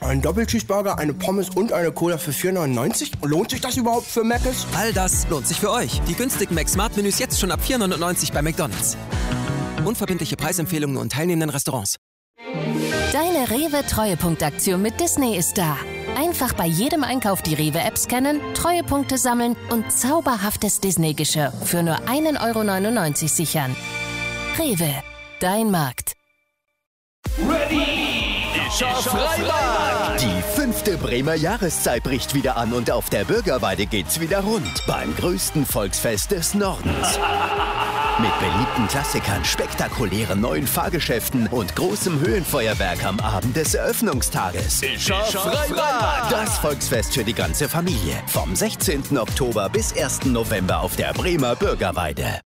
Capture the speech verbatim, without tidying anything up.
Ein Doppelcheeseburger, eine Pommes und eine Cola für vier neunundneunzig? Lohnt sich das überhaupt für Mc's? All das lohnt sich für euch. Die günstigen Mac-Smart-Menüs jetzt schon ab vier neunundneunzig bei McDonald's. Unverbindliche Preisempfehlungen und teilnehmenden Restaurants. Deine Rewe-Treuepunktaktion mit Disney ist da. Einfach bei jedem Einkauf die Rewe-App scannen, Treuepunkte sammeln und zauberhaftes Disney-Geschirr für nur ein Euro neunundneunzig sichern. Rewe, dein Markt. Freibad. Die fünfte Bremer Jahreszeit bricht wieder an und auf der Bürgerweide geht's wieder rund. Beim größten Volksfest des Nordens. Mit beliebten Klassikern, spektakulären neuen Fahrgeschäften und großem Höhenfeuerwerk am Abend des Eröffnungstages. Freibad. Das Volksfest für die ganze Familie. Vom sechzehnten Oktober bis ersten November auf der Bremer Bürgerweide.